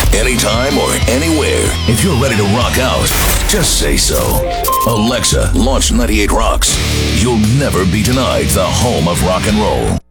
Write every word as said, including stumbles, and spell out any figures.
anytime or anywhere. If you're ready to rock out, just say so. Alexa, launch ninety-eight Rocks. You'll never be denied the home of rock and roll.